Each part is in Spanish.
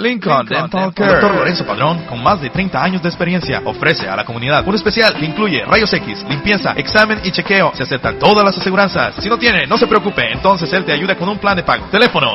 Lincoln Dental Care. Dr. Lorenzo Padrón, con más de 30 años de experiencia, ofrece a la comunidad un especial que incluye rayos X, limpieza, examen y chequeo. Se aceptan todas las aseguranzas. Si no tiene, no se preocupe, entonces él te ayuda con un plan de pago. Teléfono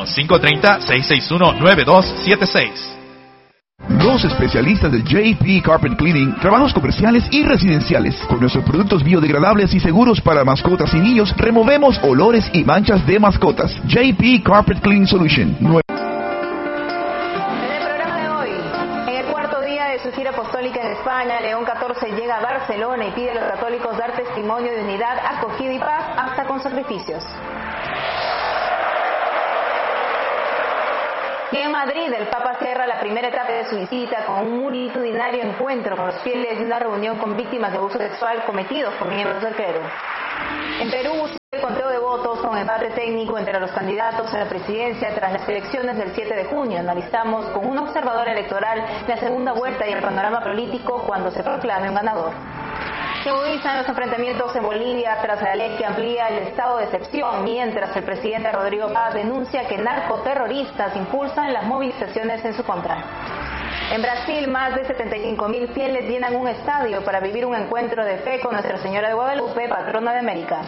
530-661-9276. Los especialistas de JP Carpet Cleaning, trabajos comerciales y residenciales. Con nuestros productos biodegradables y seguros para mascotas y niños, removemos olores y manchas de mascotas. JP Carpet Cleaning Solution. En el programa de hoy, en el cuarto día de su gira apostólica en España, León XIV llega a Barcelona y pide a los católicos dar testimonio de unidad, acogida y paz, hasta con sacrificios. En Madrid, el Papa cierra la primera etapa de su visita con un multitudinario encuentro con los fieles y una reunión con víctimas de abuso sexual cometidos por miembros del clero. En Perú, el conteo de votos con empate técnico entre los candidatos a la presidencia tras las elecciones del 7 de junio. Analizamos con un observador electoral la segunda vuelta y el panorama político cuando se proclame un ganador. Se agudizan los enfrentamientos en Bolivia tras la ley que amplía el estado de excepción, mientras el presidente Rodrigo Paz denuncia que narcoterroristas impulsan las movilizaciones en su contra. En Brasil, más de 75,000 fieles llenan un estadio para vivir un encuentro de fe con Nuestra Señora de Guadalupe, patrona de América.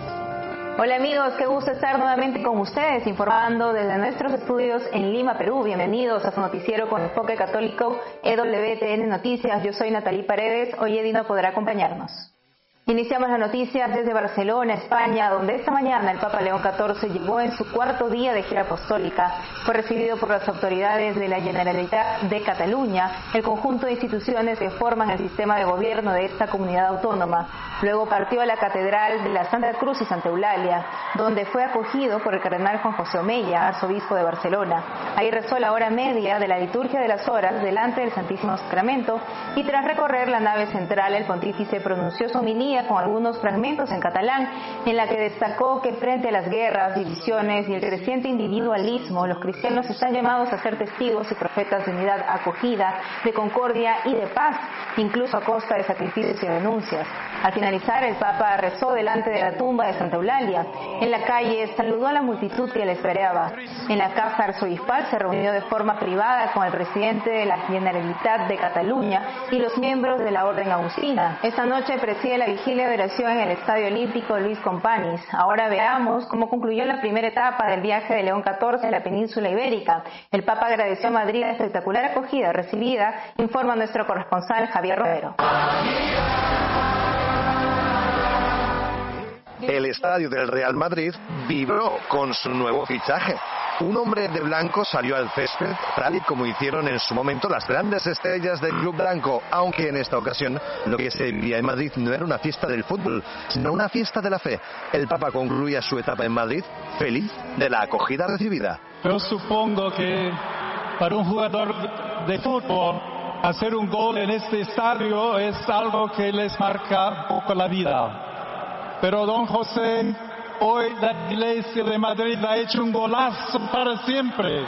Hola amigos, qué gusto estar nuevamente con ustedes informando desde nuestros estudios en Lima, Perú. Bienvenidos a su noticiero con enfoque católico EWTN Noticias. Yo soy Natalie Paredes, hoy Eddie no podrá acompañarnos. Iniciamos las noticias desde Barcelona, España, donde esta mañana el Papa León XIV llegó en su cuarto día de gira apostólica. Fue recibido por las autoridades de la Generalitat de Cataluña, el conjunto de instituciones que forman el sistema de gobierno de esta comunidad autónoma. Luego partió a la Catedral de la Santa Cruz y Santa Eulalia, donde fue acogido por el cardenal Juan José Omeya, arzobispo de Barcelona. Ahí rezó la hora media de la liturgia de las horas delante del Santísimo Sacramento y tras recorrer la nave central, el pontífice pronunció su homilía con algunos fragmentos en catalán, en la que destacó que frente a las guerras, divisiones y el creciente individualismo, los cristianos están llamados a ser testigos y profetas de unidad acogida, de concordia y de paz, incluso a costa de sacrificios y renuncias. Al finalizar, el Papa rezó delante de la tumba de Santa Eulalia. En la calle saludó a la multitud que le esperaba. En la casa arzobispal se reunió de forma privada con el presidente de la Generalitat de Cataluña y los miembros de la Orden Agustina. Esta noche preside la vigilia de oración en el Estadio Olímpico Luis Companys. Ahora veamos cómo concluyó la primera etapa del viaje de León XIV a la península ibérica. El Papa agradeció a Madrid la espectacular acogida recibida, informa nuestro corresponsal Javier Romero. El estadio del Real Madrid vibró con su nuevo fichaje. Un hombre de blanco salió al césped, tal y como hicieron en su momento las grandes estrellas del club blanco, aunque en esta ocasión lo que se vivía en Madrid no era una fiesta del fútbol, sino una fiesta de la fe. El Papa concluía su etapa en Madrid feliz de la acogida recibida. Yo supongo que para un jugador de fútbol hacer un gol en este estadio es algo que les marca un poco la vida. Pero don José, hoy la Iglesia de Madrid ha hecho un golazo para siempre.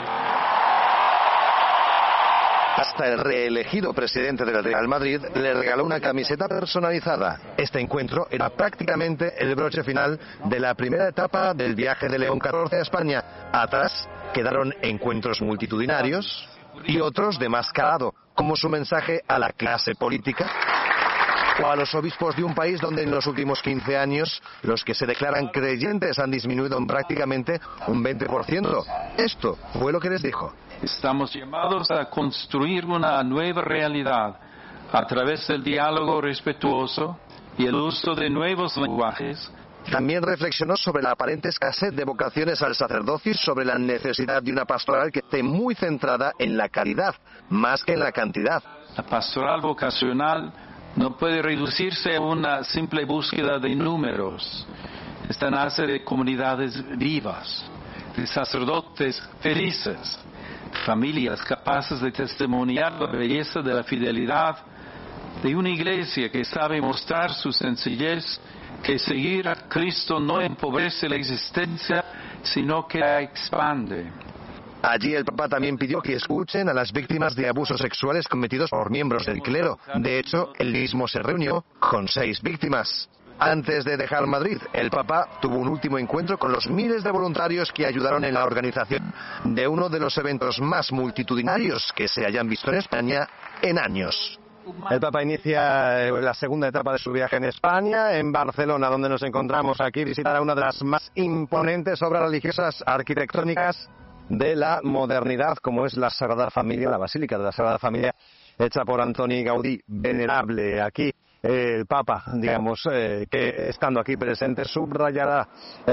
Hasta el reelegido presidente del Real Madrid le regaló una camiseta personalizada. Este encuentro era prácticamente el broche final de la primera etapa del viaje de León XIV a España. Atrás quedaron encuentros multitudinarios y otros de más calado, como su mensaje a la clase política o a los obispos de un país donde en los últimos 15 años los que se declaran creyentes han disminuido en prácticamente un 20%. Esto fue lo que les dijo. Estamos llamados a construir una nueva realidad a través del diálogo respetuoso y el uso de nuevos lenguajes. También reflexionó sobre la aparente escasez de vocaciones al sacerdocio y sobre la necesidad de una pastoral que esté muy centrada en la calidad, más que en la cantidad. La pastoral vocacional no puede reducirse a una simple búsqueda de números. Esta nace de comunidades vivas, de sacerdotes felices, familias capaces de testimoniar la belleza de la fidelidad, de una iglesia que sabe mostrar su sencillez, que seguir a Cristo no empobrece la existencia, sino que la expande. Allí el Papa también pidió que escuchen a las víctimas de abusos sexuales cometidos por miembros del clero. De hecho, él mismo se reunió con 6 víctimas. Antes de dejar Madrid, el Papa tuvo un último encuentro con los miles de voluntarios que ayudaron en la organización de uno de los eventos más multitudinarios que se hayan visto en España en años. El Papa inicia la segunda etapa de su viaje en España, en Barcelona, donde nos encontramos aquí. Visitará una de las más imponentes obras religiosas arquitectónicas de la modernidad, como es la Sagrada Familia, la Basílica de la Sagrada Familia, hecha por Antoni Gaudí, venerable. Aquí el Papa, digamos, que estando aquí presente, subrayará,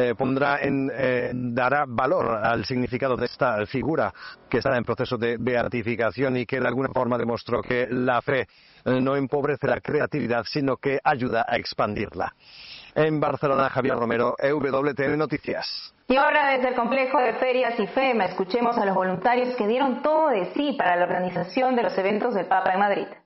dará valor al significado de esta figura que está en proceso de beatificación y que de alguna forma demostró que la fe no empobrece la creatividad, sino que ayuda a expandirla. En Barcelona, Javier Romero, EWTN Noticias. Y ahora desde el complejo de ferias y FEMA escuchemos a los voluntarios que dieron todo de sí para la organización de los eventos del Papa en Madrid.